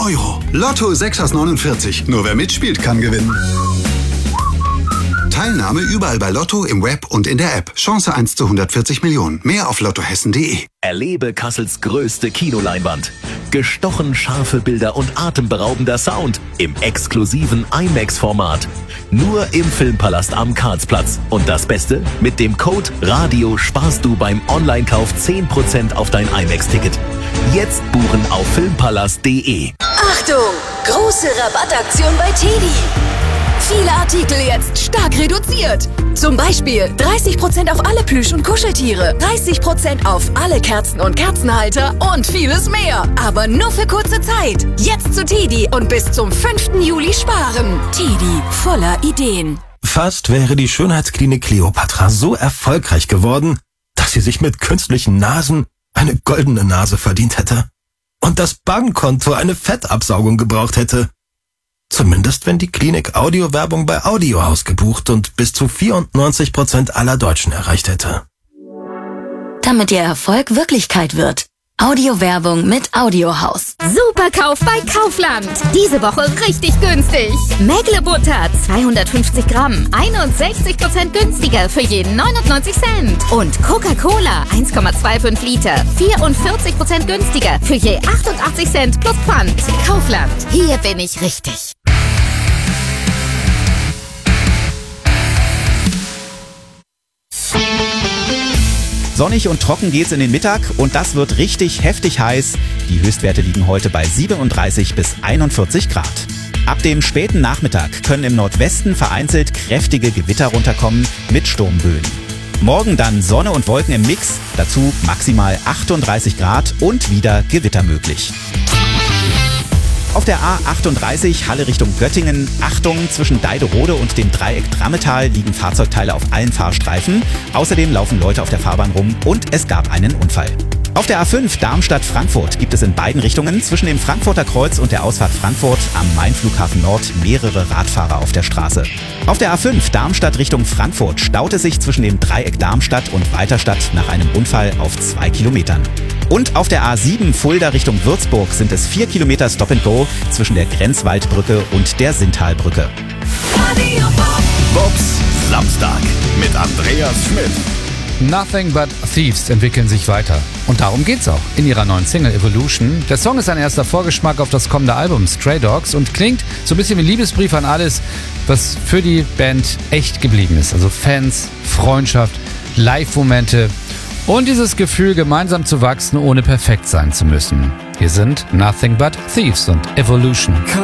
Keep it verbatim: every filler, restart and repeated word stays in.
Euro. Lotto sechs aus neunundvierzig. Nur wer mitspielt, kann gewinnen. Teilnahme überall bei Lotto, im Web und in der App. Chance eins zu hundertvierzig Millionen. Mehr auf lottohessen punkt de. Erlebe Kassels größte Kinoleinwand. Gestochen scharfe Bilder und atemberaubender Sound im exklusiven IMAX-Format. Nur im Filmpalast am Karlsplatz. Und das Beste? Mit dem Code RADIO sparst du beim Online-Kauf zehn Prozent auf dein IMAX-Ticket. Jetzt buchen auf filmpalast punkt de. Achtung! Große Rabattaktion bei Teddy. Viele Artikel jetzt stark reduziert. Zum Beispiel dreißig Prozent auf alle Plüsch- und Kuscheltiere, dreißig Prozent auf alle Kerzen und Kerzenhalter und vieles mehr. Aber nur für kurze Zeit. Jetzt zu Teddy und bis zum fünften Juli sparen. Teddy, voller Ideen. Fast wäre die Schönheitsklinik Kleopatra so erfolgreich geworden, dass sie sich mit künstlichen Nasen eine goldene Nase verdient hätte. Und das Bankkonto eine Fettabsaugung gebraucht hätte. Zumindest wenn die Klinik Audiowerbung bei Audiohaus gebucht und bis zu vierundneunzig Prozent aller Deutschen erreicht hätte. Damit Ihr Erfolg Wirklichkeit wird. Audiowerbung mit Audiohaus. Superkauf bei Kaufland. Diese Woche richtig günstig. Mägle-Butter zweihundertfünfzig Gramm, einundsechzig Prozent günstiger für jeden neunundneunzig Cent. Und Coca-Cola eins Komma fünfundzwanzig Liter, vierundvierzig Prozent günstiger für je achtundachtzig Cent plus Pfand. Kaufland, hier bin ich richtig. Sonnig und trocken geht's in den Mittag und das wird richtig heftig heiß. Die Höchstwerte liegen heute bei siebenunddreißig bis einundvierzig Grad. Ab dem späten Nachmittag können im Nordwesten vereinzelt kräftige Gewitter runterkommen mit Sturmböen. Morgen dann Sonne und Wolken im Mix, dazu maximal achtunddreißig Grad und wieder Gewitter möglich. Auf der A achtunddreißig Halle Richtung Göttingen, Achtung, zwischen Deiderode und dem Dreieck Drammetal liegen Fahrzeugteile auf allen Fahrstreifen. Außerdem laufen Leute auf der Fahrbahn rum und es gab einen Unfall. Auf der A fünf Darmstadt-Frankfurt gibt es in beiden Richtungen zwischen dem Frankfurter Kreuz und der Ausfahrt Frankfurt am Main-Flughafen Nord mehrere Radfahrer auf der Straße. Auf der A fünf Darmstadt Richtung Frankfurt staut es sich zwischen dem Dreieck Darmstadt und Weiterstadt nach einem Unfall auf zwei Kilometern. Und auf der A sieben Fulda Richtung Würzburg sind es vier Kilometer Stop and Go zwischen der Grenzwaldbrücke und der Sinntalbrücke. Bobs Samstag mit Andreas Schmidt. Nothing But Thieves entwickeln sich weiter. Und darum geht's auch in ihrer neuen Single Evolution. Der Song ist ein erster Vorgeschmack auf das kommende Album Stray Dogs und klingt so ein bisschen wie Liebesbrief an alles, was für die Band echt geblieben ist. Also Fans, Freundschaft, Live-Momente und dieses Gefühl, gemeinsam zu wachsen, ohne perfekt sein zu müssen. Hier sind Nothing But Thieves und Evolution.